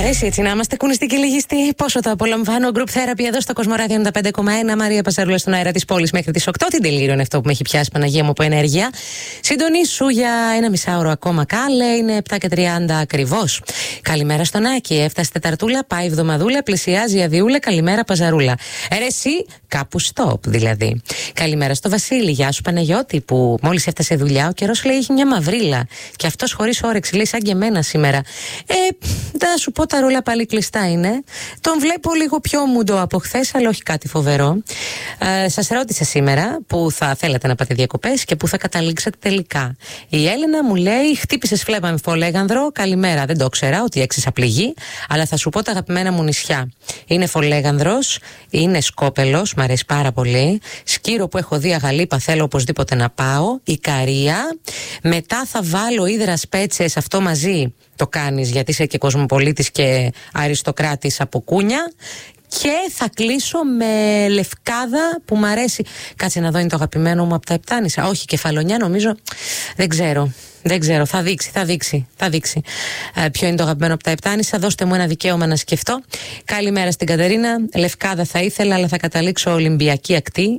αρέσει έτσι να είμαστε κουνιστικοί λυγιστοί. Πόσο το απολαμβάνω. Group Therapy εδώ στο Κοσμοράδιο 95,1. Μαρία Παζαρούλα στον αέρα της πόλης μέχρι τις 8. Την τελείω είναι αυτό που με έχει πιάσει, Παναγία μου, από ενέργεια. Συντονίσου για ένα μισάωρο ακόμα. Κάλε, είναι 7:30 ακριβώς. Καλημέρα στον Άκη. Έφτασε Τεταρτούλα, πάει εβδομαδούλα, πλησιάζει Αδιούλα. Καλημέρα Παζαρούλα. Ρε εσύ, κάπου stop δηλαδή. Καλημέρα στο Βασίλη. Γεια σου Παναγιώτη, που μόλις έφτασε δουλειά. Ο καιρός λέει έχει μια μαυρίλα. Και αυτός χωρίς όρεξη, λέει σαν και εμένα σήμερα. Θα σου πω, τα ρούλα πάλι κλειστά είναι. Τον βλέπω λίγο πιο μουντό από χθες, αλλά όχι κάτι φοβερό. Σας ρώτησα σήμερα που θα θέλατε να πάτε διακοπές και που θα καταλήξετε τελικά. Η Έλενα μου λέει: χτύπησες φλέβα με Φολέγανδρο. Καλημέρα, δεν το ξέρα ότι έξισα πληγή, αλλά θα σου πω τα αγαπημένα μου νησιά. Είναι Φολέγανδρος, είναι Σκόπελος, μ' αρέσει πάρα πολύ. Σκύρο που έχω δει, Αγαλίπα, θέλω οπωσδήποτε να πάω. Ικαρία. Μετά θα βάλω Ύδρας Πέτσες, αυτό μαζί το κάνεις γιατί είσαι και κοσμοπολίτης και αριστοκράτης από Κούνια. Και θα κλείσω με Λευκάδα που μ' αρέσει. Κάτσε να δω, είναι το αγαπημένο μου από τα Επτάνησα. Όχι, Κεφαλονιά νομίζω. Δεν ξέρω. Θα δείξει. Ποιο είναι το αγαπημένο από τα Επτάνησα. Δώστε μου ένα δικαίωμα να σκεφτώ. Καλημέρα στην Κατερίνα. Λευκάδα θα ήθελα, αλλά θα καταλήξω Ολυμπιακή ακτή.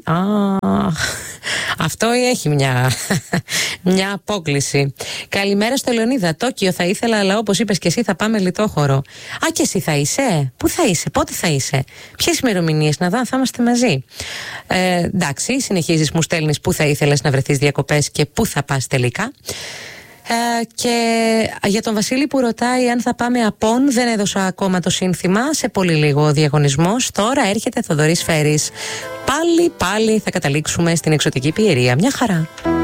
Αυτό έχει μια απόκληση. Καλημέρα στο Λεωνίδα. Τόκιο θα ήθελα, αλλά όπως είπες και εσύ θα πάμε λιτόχωρο. Και εσύ θα είσαι. Πού θα είσαι, πότε θα είσαι, ποιες ημερομηνίες, να δω αν θα είμαστε μαζί. Εντάξει, συνεχίζεις, μου στέλνεις πού θα ήθελες να βρεθείς διακοπές και πού θα πας τελικά. Και για τον Βασίλη που ρωτάει αν θα πάμε απόν, δεν έδωσα ακόμα το σύνθημα. Σε πολύ λίγο ο διαγωνισμός. Τώρα έρχεται Θοδωρής Φέρης. Πάλι θα καταλήξουμε στην εξωτική πιερία. Μια χαρά.